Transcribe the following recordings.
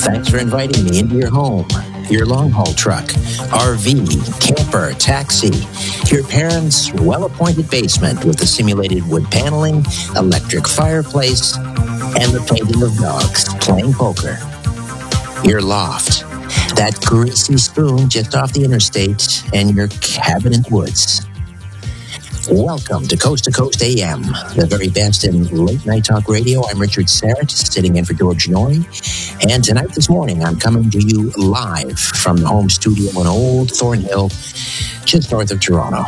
Thanks for inviting me into your home, your long-haul truck, RV, camper, taxi, your parents' well-appointed basement with the simulated wood paneling, electric fireplace, and the painting of dogs playing poker. Your loft, that greasy spoon just off the interstate, and your cabin in the woods. Welcome to Coast AM, the very best in late night talk radio. I'm Richard Serrett, sitting in for George Noory. And this morning, I'm coming to you live from the home studio in Old Thornhill, just north of Toronto.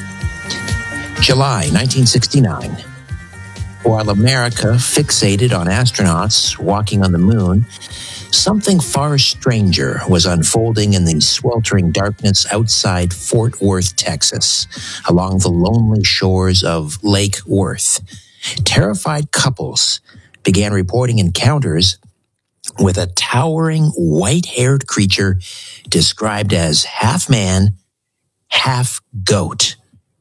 July 1969. While America fixated on astronauts walking on the moon, something far stranger was unfolding in the sweltering darkness outside Fort Worth, Texas, along the lonely shores of Lake Worth. Terrified couples began reporting encounters with a towering white-haired creature described as half man, half goat.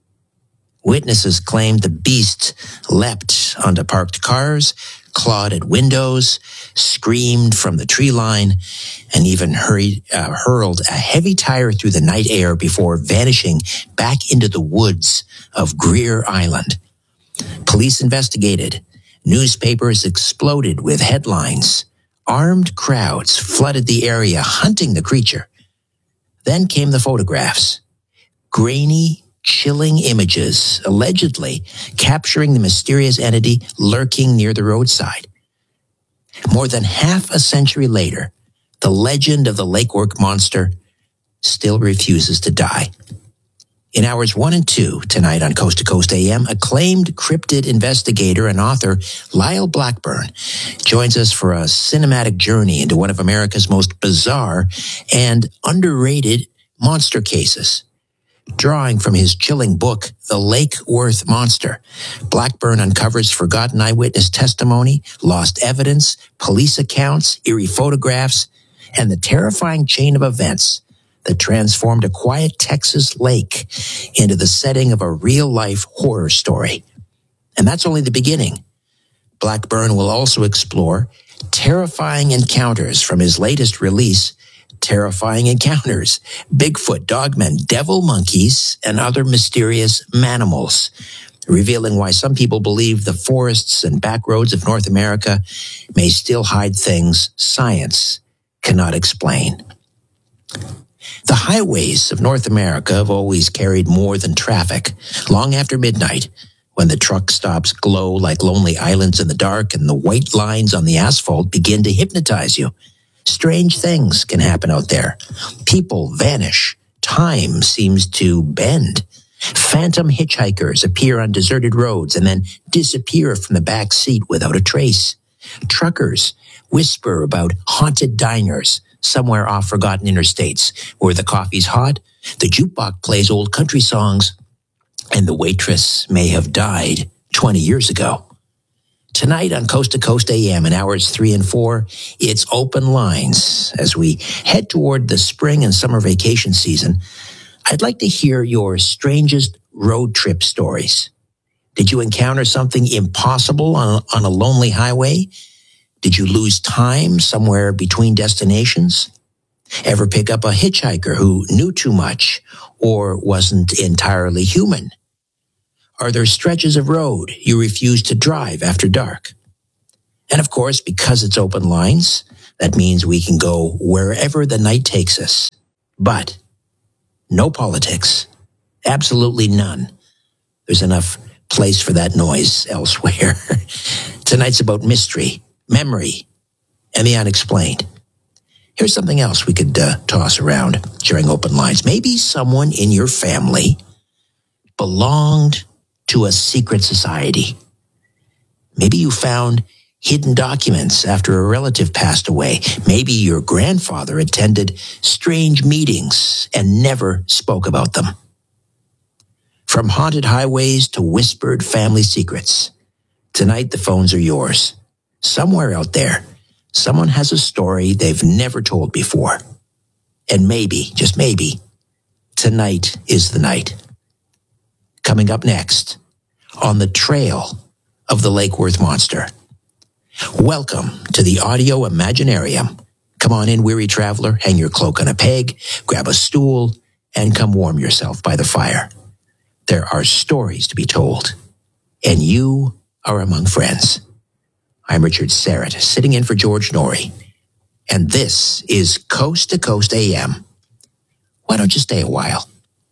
Witnesses claimed the beast leapt onto parked cars, clawed at windows, screamed from the tree line, and even hurled a heavy tire through the night air before vanishing back into the woods of Greer Island. Police investigated. Newspapers exploded with headlines. Armed crowds flooded the area, hunting the creature. Then came the photographs. Grainy, chilling images, allegedly capturing the mysterious entity lurking near the roadside. More than half a century later, the legend of the Lake Worth monster still refuses to die. In hours 1 and 2 tonight on Coast to Coast AM, acclaimed cryptid investigator and author Lyle Blackburn joins us for a cinematic journey into one of America's most bizarre and underrated monster cases. Drawing from his chilling book, The Lake Worth Monster, Blackburn uncovers forgotten eyewitness testimony, lost evidence, police accounts, eerie photographs, and the terrifying chain of events that transformed a quiet Texas lake into the setting of a real-life horror story. And that's only the beginning. Blackburn will also explore terrifying encounters from his latest release, Terrifying Encounters, Bigfoot, dogmen, devil monkeys, and other mysterious manimals, revealing why some people believe the forests and back roads of North America may still hide things science cannot explain. The highways of North America have always carried more than traffic. Long after midnight, when the truck stops glow like lonely islands in the dark and the white lines on the asphalt begin to hypnotize you, strange things can happen out there. People vanish. Time seems to bend. Phantom hitchhikers appear on deserted roads and then disappear from the back seat without a trace. Truckers whisper about haunted diners somewhere off forgotten interstates where the coffee's hot, the jukebox plays old country songs, and the waitress may have died 20 years ago. Tonight on Coast to Coast AM in hours 3 and 4, it's open lines. As we head toward the spring and summer vacation season, I'd like to hear your strangest road trip stories. Did you encounter something impossible on a lonely highway? Did you lose time somewhere between destinations? Ever pick up a hitchhiker who knew too much or wasn't entirely human? Are there stretches of road you refuse to drive after dark? And of course, because it's open lines, that means we can go wherever the night takes us. But no politics. Absolutely none. There's enough place for that noise elsewhere. Tonight's about mystery, memory, and the unexplained. Here's something else we could toss around during open lines. Maybe someone in your family belonged to a secret society. Maybe you found hidden documents after a relative passed away. Maybe your grandfather attended strange meetings and never spoke about them. From haunted highways to whispered family secrets, tonight the phones are yours. Somewhere out there, someone has a story they've never told before. And maybe, just maybe, tonight is the night. Coming up next, on the trail of the Lake Worth monster. Welcome to the Audio Imaginarium, Come on in, weary traveler, hang your cloak on a peg, grab a stool, and come warm yourself by the fire. There are stories to be told, and you are among friends. I'm Richard Serrett, sitting in for George Norrie, and this is Coast to Coast AM. Why don't you stay a while?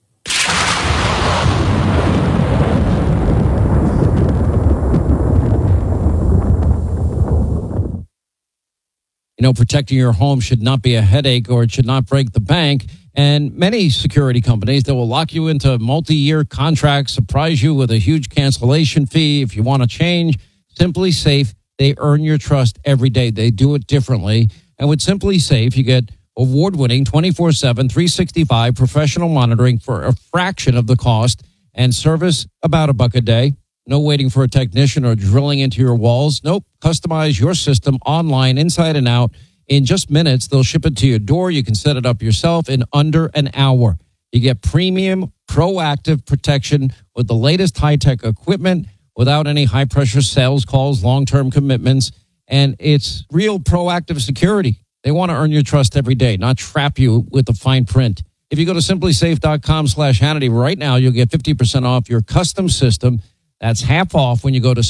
You know, protecting your home should not be a headache, or it should not break the bank. And many security companies that will lock you into multi-year contracts, surprise you with a huge cancellation fee if you want to change. Simply Safe, they earn your trust every day. They do it differently. And with Simply Safe, you get award-winning 24/7, 365 professional monitoring for a fraction of the cost, and service about $1 a day. No waiting for a technician or drilling into your walls. Nope. Customize your system online, inside and out. In just minutes, they'll ship it to your door. You can set it up yourself in under an hour. You get premium, proactive protection with the latest high-tech equipment without any high-pressure sales calls, long-term commitments, and it's real proactive security. They want to earn your trust every day, not trap you with the fine print. If you go to simplysafe.com/Hannity right now, you'll get 50% off your custom system. That's half off when you go to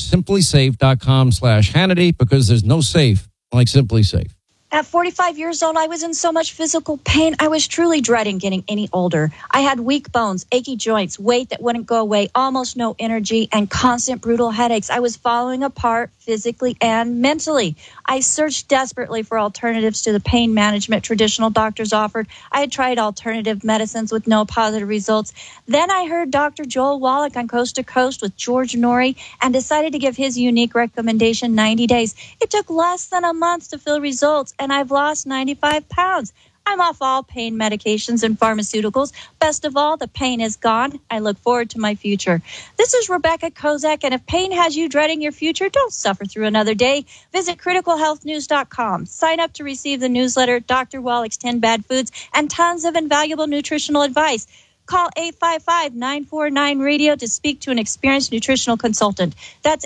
simplysafe.com/Hannity, because there's no safe like Simply Safe. At 45 years old, I was in so much physical pain. I was truly dreading getting any older. I had weak bones, achy joints, weight that wouldn't go away, almost no energy, and constant brutal headaches. I was falling apart physically and mentally. I searched desperately for alternatives to the pain management traditional doctors offered. I had tried alternative medicines with no positive results. Then I heard Dr. Joel Wallach on Coast to Coast with George Norrie and decided to give his unique recommendation 90 days. It took less than a month to feel results, and I've lost 95 pounds. I'm off all pain medications and pharmaceuticals. Best of all, the pain is gone. I look forward to my future. This is Rebecca Kozak, and if pain has you dreading your future, don't suffer through another day. Visit criticalhealthnews.com. Sign up to receive the newsletter, Dr. Wallach's 10 Bad Foods, and tons of invaluable nutritional advice. Call 855-949-RADIO to speak to an experienced nutritional consultant. That's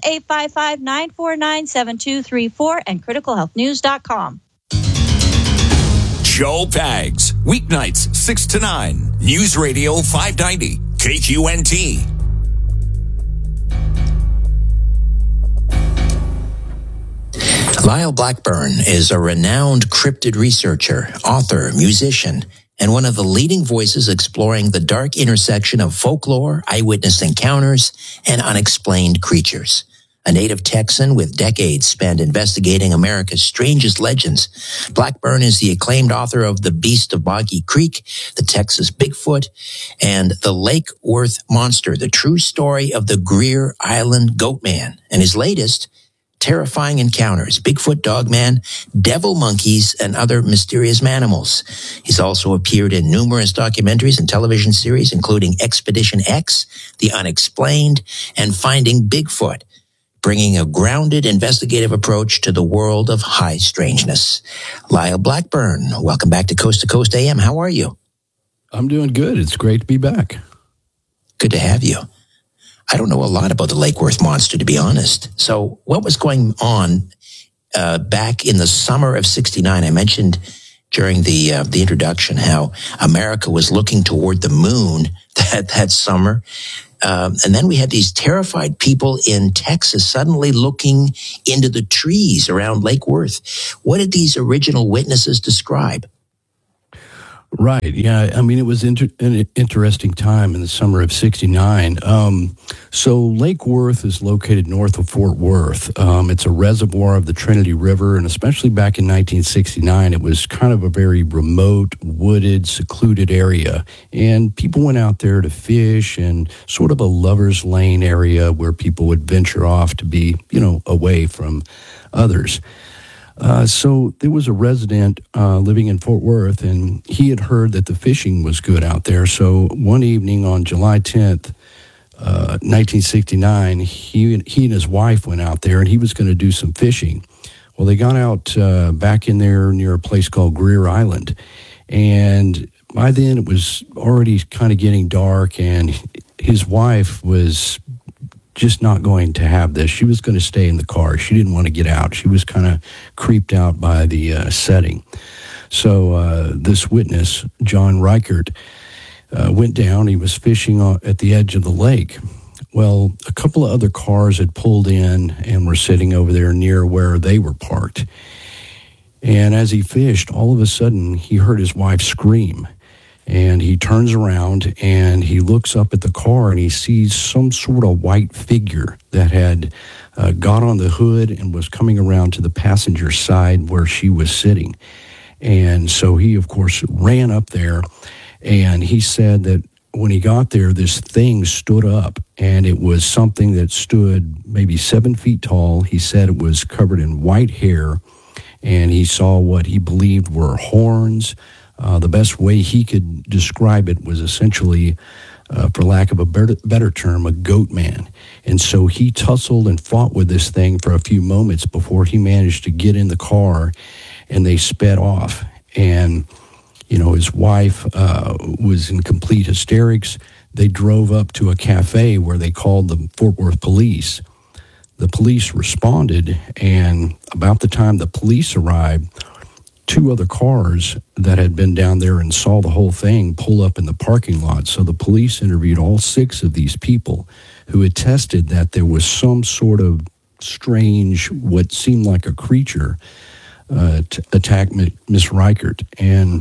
855-949-7234 and criticalhealthnews.com. Joe Pags, weeknights 6 to 9, News Radio 590, KQNT. Lyle Blackburn is a renowned cryptid researcher, author, musician, and one of the leading voices exploring the dark intersection of folklore, eyewitness encounters, and unexplained creatures. A native Texan with decades spent investigating America's strangest legends, Blackburn is the acclaimed author of The Beast of Boggy Creek, The Texas Bigfoot, and The Lake Worth Monster, the true story of the Greer Island Goatman, and his latest, Terrifying Encounters, Bigfoot, Dogman, Devil Monkeys, and Other Mysterious Manimals. He's also appeared in numerous documentaries and television series, including Expedition X, The Unexplained, and Finding Bigfoot, bringing a grounded investigative approach to the world of high strangeness. Lyle Blackburn, welcome back to Coast AM. How are you? I'm doing good. It's great to be back. Good to have you. I don't know a lot about the Lake Worth Monster, to be honest. So what was going on back in the summer of '69? I mentioned during the introduction how America was looking toward the moon that summer. And then we had these terrified people in Texas suddenly looking into the trees around Lake Worth. What did these original witnesses describe? Right. Yeah. I mean, it was an interesting time in the summer of '69. So Lake Worth is located north of Fort Worth. It's a reservoir of the Trinity River, and especially back in 1969, it was kind of a very remote, wooded, secluded area. And people went out there to fish, and sort of a lover's lane area where people would venture off to be, away from others. So there was a resident living in Fort Worth, and he had heard that the fishing was good out there. So one evening on July 10th, 1969, he and his wife went out there, and he was going to do some fishing. Well, they got out back in there near a place called Greer Island, and by then it was already kind of getting dark, and his wife was just not going to have this. She was going to stay in the car. She didn't want to get out. She was kind of creeped out by the setting. So this witness, John Reichert, went down. He was fishing at the edge of the lake. Well, a couple of other cars had pulled in and were sitting over there near where they were parked. And as he fished, all of a sudden, he heard his wife scream. And he turns around and he looks up at the car and he sees some sort of white figure that had got on the hood and was coming around to the passenger side where she was sitting. And so he, of course, ran up there, and he said that when he got there, this thing stood up, and it was something that stood maybe 7 feet tall. He said it was covered in white hair, and he saw what he believed were horns. The best way he could describe it was essentially, for lack of a better term, a goat man. And so he tussled and fought with this thing for a few moments before he managed to get in the car, and they sped off. And, you know, his wife was in complete hysterics. They drove up to a cafe where they called the Fort Worth police. The police responded, and about the time the police arrived, 2 other cars that had been down there and saw the whole thing pull up in the parking lot. So the police interviewed all 6 of these people who attested that there was some sort of strange, what seemed like a creature, attack Miss Reichert. And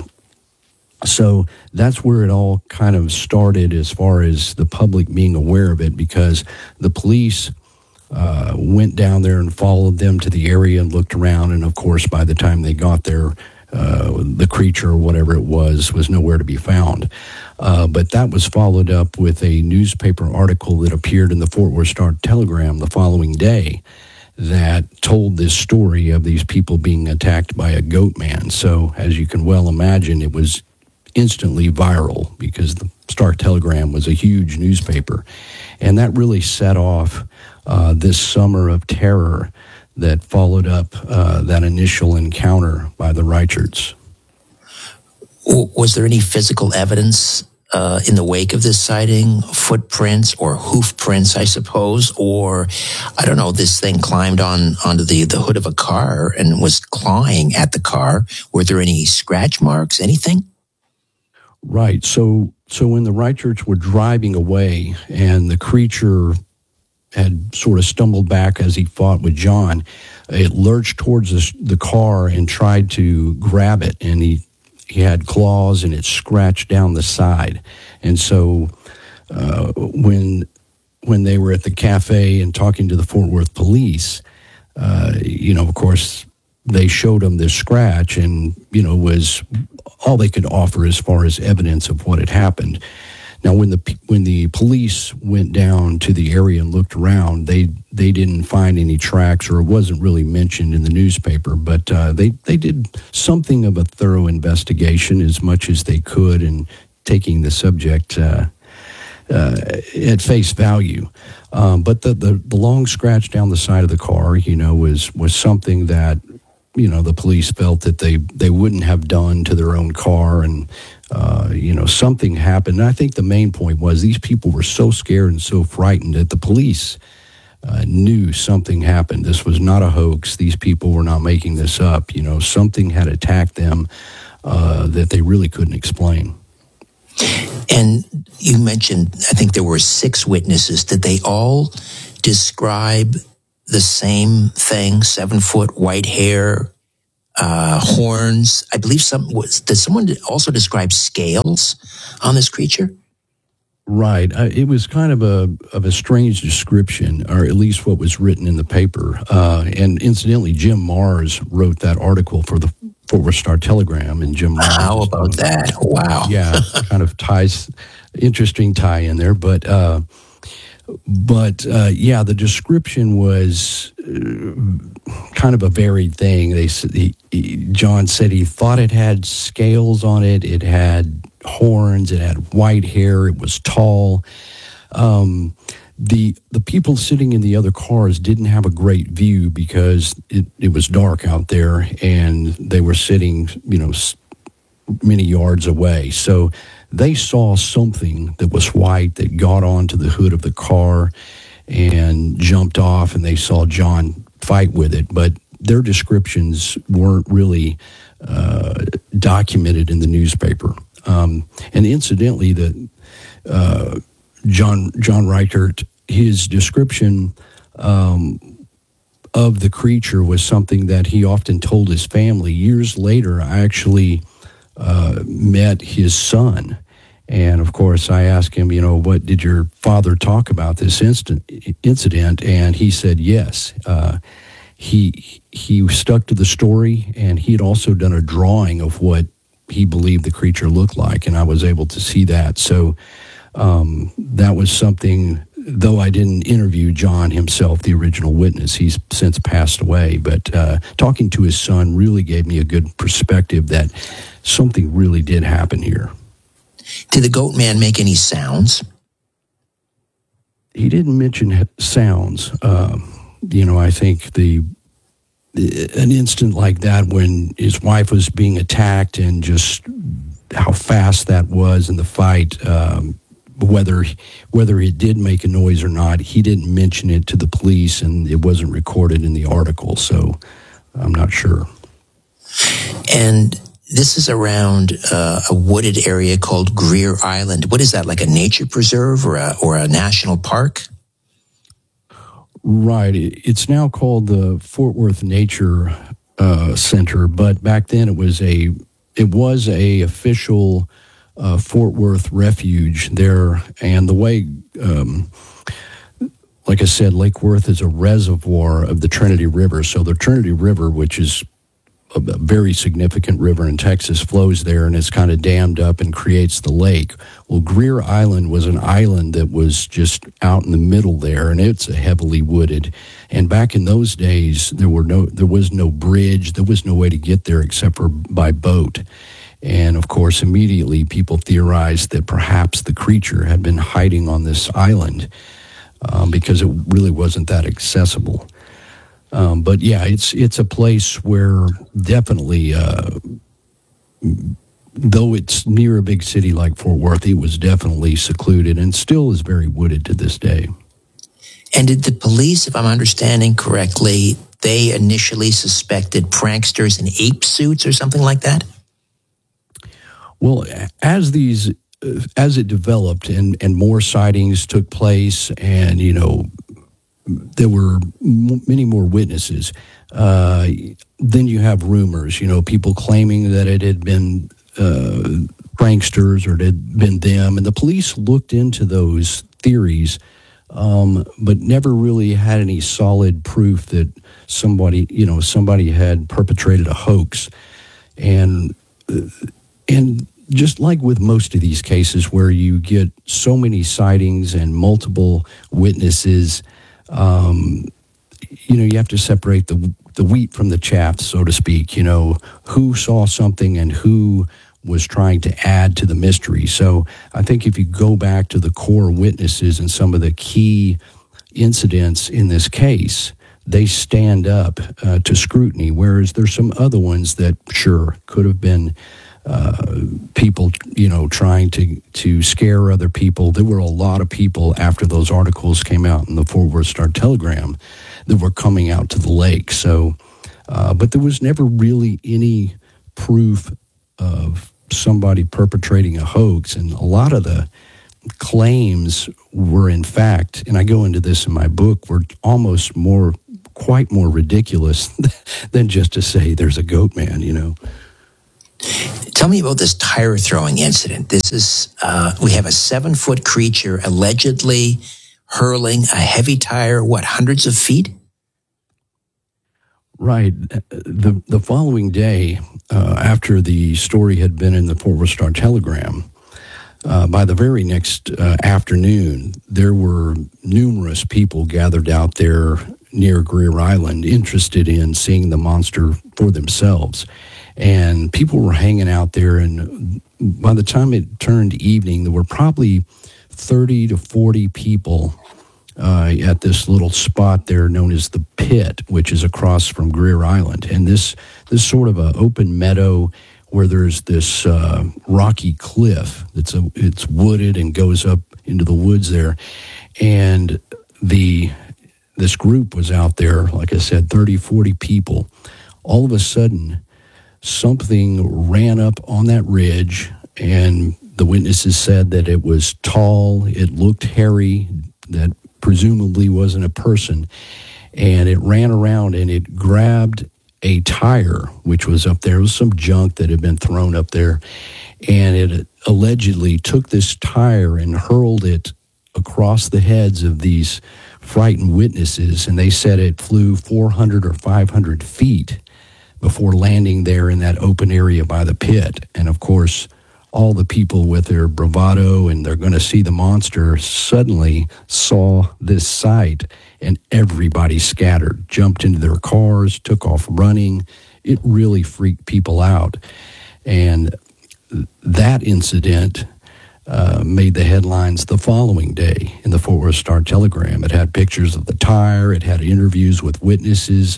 so that's where it all kind of started as far as the public being aware of it, because the police went down there and followed them to the area and looked around. And, of course, by the time they got there, the creature or whatever it was nowhere to be found. But that was followed up with a newspaper article that appeared in the Fort Worth Star-Telegram the following day that told this story of these people being attacked by a goat man. So, as you can well imagine, it was instantly viral because the Star-Telegram was a huge newspaper. And that really set off this summer of terror that followed up that initial encounter by the Reicherts. Was there any physical evidence in the wake of this sighting? Footprints or hoof prints, I suppose? Or, I don't know, this thing climbed onto the hood of a car and was clawing at the car. Were there any scratch marks, anything? Right. So when the Reicherts were driving away and the creature had sort of stumbled back as he fought with John, it lurched towards the car and tried to grab it, and he had claws and it scratched down the side. And so when they were at the cafe and talking to the Fort Worth police, of course, they showed him this scratch, and, was all they could offer as far as evidence of what had happened. Now, when the police went down to the area and looked around, they didn't find any tracks, or it wasn't really mentioned in the newspaper. But they did something of a thorough investigation as much as they could, and taking the subject at face value. But the long scratch down the side of the car, was something that the police felt that they wouldn't have done to their own car, and something happened. And I think the main point was these people were so scared and so frightened that the police knew something happened. This was not a hoax. These people were not making this up. Something had attacked them that they really couldn't explain. And you mentioned, I think there were 6 witnesses. Did they all describe the same thing? 7-foot white hair, horns. I believe did someone also describe scales on this creature? Right. It was kind of a strange description, or at least what was written in the paper. And incidentally, Jim Mars wrote that article for the Fort Worth Star-Telegram, and Jim Mars. How about that? Wow. Yeah, kind of interesting tie in there, but the description was kind of a varied thing. John said he thought it had scales on it. It had horns. It had white hair. It was tall. The people sitting in the other cars didn't have a great view because it was dark out there, and they were sitting, many yards away. So they saw something that was white that got onto the hood of the car, and jumped off, and they saw John fight with it. But their descriptions weren't really documented in the newspaper. And incidentally, John Reichert, his description of the creature was something that he often told his family. Years later, I actually met his son. And of course, I asked him, what did your father talk about this incident? And he said, yes. He stuck to the story, and he had also done a drawing of what he believed the creature looked like, and I was able to see that. So that was something, though I didn't interview John himself, the original witness. He's since passed away, but talking to his son really gave me a good perspective that something really did happen here. Did the goat man make any sounds? He didn't mention sounds. I think an instant like that when his wife was being attacked and just how fast that was in the fight, whether it did make a noise or not, he didn't mention it to the police, and it wasn't recorded in the article, so I'm not sure. And this is around a wooded area called Greer Island. What is that, like a nature preserve or a national park? Right. It's now called the Fort Worth Nature Center, but back then it was a official Fort Worth refuge there. And the way, like I said, Lake Worth is a reservoir of the Trinity River. So the Trinity River, which is a very significant river in Texas, flows there, and it's kind of dammed up and creates the lake. Well, Greer Island was an island that was just out in the middle there, and it's heavily wooded. And back in those days, there was no bridge, there was no way to get there except for by boat. And of course, immediately people theorized that perhaps the creature had been hiding on this island because it really wasn't that accessible. But yeah, it's a place where definitely, though it's near a big city like Fort Worth, it was definitely secluded and still is very wooded to this day. And did the police, if I'm understanding correctly, they initially suspected pranksters in ape suits or something like that? Well, as it developed and more sightings took place, and there were many more witnesses. Then you have rumors, people claiming that it had been pranksters or it had been them. And the police looked into those theories, but never really had any solid proof that somebody had perpetrated a hoax. And just like with most of these cases where you get so many sightings and multiple witnesses, you have to separate the wheat from the chaff, so to speak, who saw something and who was trying to add to the mystery. So I think if you go back to the core witnesses and some of the key incidents in this case, they stand up to scrutiny, whereas there's some other ones that sure could have been people, trying to scare other people. There were a lot of people after those articles came out in the Fort Worth Star-Telegram that were coming out to the lake. So, but there was never really any proof of somebody perpetrating a hoax. And a lot of the claims were, in fact, and I go into this in my book, were almost quite more ridiculous than just to say there's a goat man, Tell me about this tire throwing incident. This is, we have a 7-foot creature allegedly hurling a heavy tire, hundreds of feet? Right. The following day, after the story had been in the Fort Worth Star-Telegram, by the very next afternoon, there were numerous people gathered out there near Greer Island interested in seeing the monster for themselves. And people were hanging out there, and by the time it turned evening, there were probably 30 to 40 people at this little spot there known as the Pit, which is across from Greer Island. And this sort of an open meadow where there's this rocky cliff it's wooded and goes up into the woods there. And this group was out there, like I said, 30, 40 people. All of a sudden, something ran up on that ridge, and the witnesses said that it was tall, it looked hairy, that presumably wasn't a person, and it ran around and it grabbed a tire, which was up there. It was some junk that had been thrown up there, and it allegedly took this tire and hurled it across the heads of these frightened witnesses, and they said it flew 400 or 500 feet before landing there in that open area by the pit. And of course, all the people with their bravado and they're going to see the monster suddenly saw this sight, and everybody scattered, jumped into their cars, took off running. It really freaked people out. And that incident made the headlines the following day in the Fort Worth Star-Telegram. It had pictures of the tire. It had interviews with witnesses.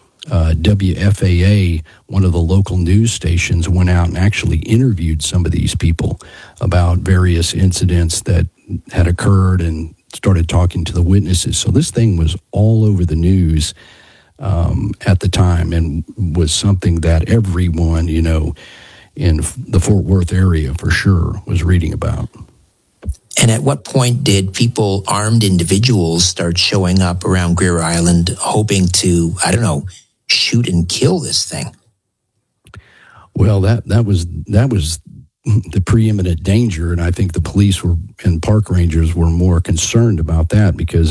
WFAA, one of the local news stations, went out and actually interviewed some of these people about various incidents that had occurred and started talking to the witnesses. So this thing was all over the news at the time, and was something that everyone, in the Fort Worth area for sure was reading about. And at what point did people, armed individuals, start showing up around Greer Island hoping to, shoot and kill this thing? Well, that was the preeminent danger, and I think the police and park rangers were more concerned about that because,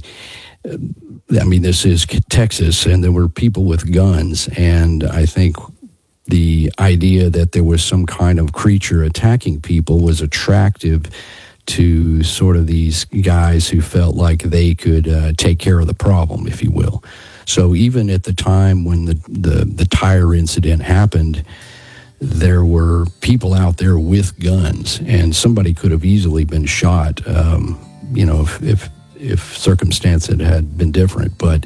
this is Texas, and there were people with guns, and I think the idea that there was some kind of creature attacking people was attractive to sort of these guys who felt like they could take care of the problem, if you will. So even at the time when the tire incident happened, there were people out there with guns, and somebody could have easily been shot, if circumstances had been different. But,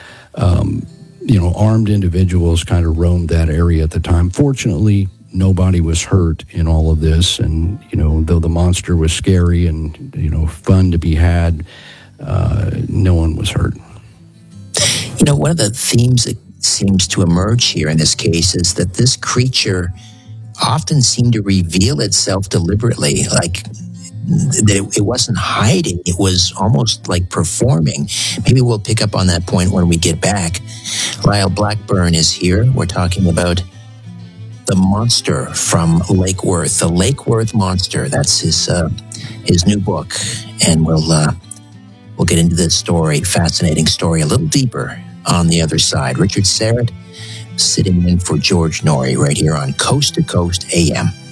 armed individuals kind of roamed that area at the time. Fortunately, nobody was hurt in all of this, and, though the monster was scary and, fun to be had, no one was hurt. One of the themes that seems to emerge here in this case is that this creature often seemed to reveal itself deliberately, like that it wasn't hiding. It was almost like performing. Maybe we'll pick up on that point when we get back. Lyle Blackburn is here. We're talking about the monster from Lake Worth, the Lake Worth Monster. That's his new book, and we'll get into this story, fascinating story, a little deeper on the other side. Richard Syrett sitting in for George Noory right here on Coast to Coast AM.